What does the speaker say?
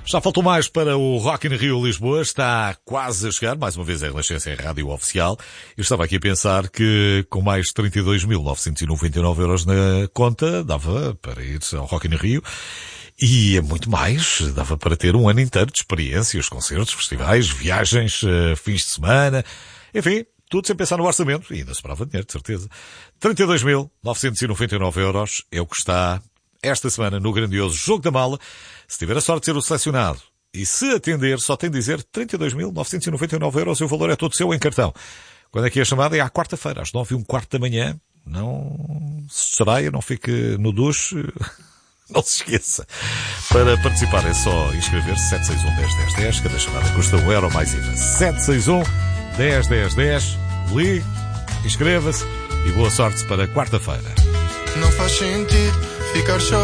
Já faltou mais para o Rock in Rio Lisboa, está quase a chegar, mais uma vez a Renascença em Rádio Oficial. Eu estava aqui a pensar que com mais 32.999 euros na conta, dava para ir ao Rock in Rio. E é muito mais, dava para ter um ano inteiro de experiências, concertos, festivais, viagens, fins de semana, enfim, tudo sem pensar no orçamento, e ainda sobrava dinheiro, de certeza. 32.999 euros é o que está esta semana no grandioso Jogo da Mala. Se tiver a sorte de ser o selecionado e se atender, só tem de dizer 32.999 euros e o valor é todo seu em cartão. Quando é que é a chamada? É à quarta-feira, às 9h15 da manhã. Não se distraia, não fique no duche, não se esqueça. Para participar é só inscrever-se 761-10-10-10, cada chamada custa €1 mais IVA. 761-10-10-10, ligue, inscreva-se e boa sorte para quarta-feira. Não faz sentido ficar só.